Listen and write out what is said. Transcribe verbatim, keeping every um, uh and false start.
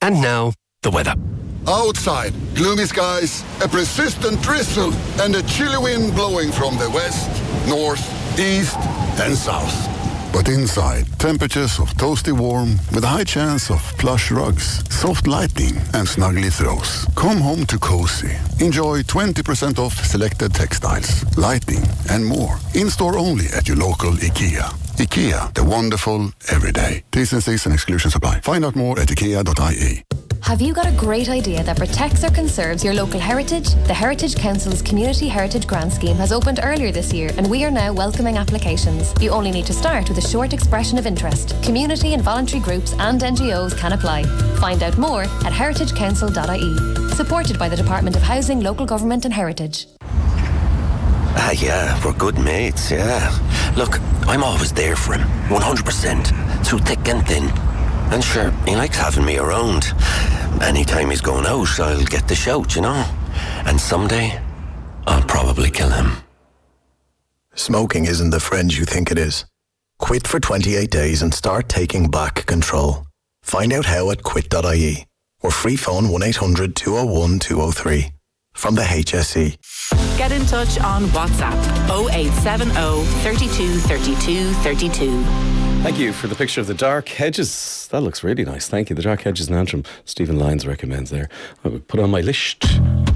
And now, the weather. Outside, gloomy skies, a persistent drizzle, and a chilly wind blowing from the west, north, east, and south. But inside, temperatures of toasty warm with a high chance of plush rugs, soft lighting, and snuggly throws. Come home to cozy. Enjoy twenty percent off selected textiles, lighting, and more. In-store only at your local IKEA. IKEA, the wonderful everyday. T's and C's and exclusions apply. Find out more at ikea dot I E. Have you got a great idea that protects or conserves your local heritage? The Heritage Council's Community Heritage Grant Scheme has opened earlier this year and we are now welcoming applications. You only need to start with a short expression of interest. Community and voluntary groups and N G Os can apply. Find out more at heritage council dot I E. Supported by the Department of Housing, Local Government and Heritage. Ah, yeah, we're good mates, yeah. Look, I'm always there for him, one hundred percent, through thick and thin. And sure, he likes having me around. Anytime he's going out, I'll get the shout, you know. And someday, I'll probably kill him. Smoking isn't the friend you think it is. Quit for twenty-eight days and start taking back control. Find out how at quit dot I E or free phone one eight hundred two oh one two oh three. From the H S E. Get in touch on WhatsApp oh eight seven oh, thirty-two, thirty-two, thirty-two. Thank you for the picture of the dark hedges. That looks really nice. Thank you. The dark hedges in Antrim. Stephen Lyons recommends there. I would put on my list.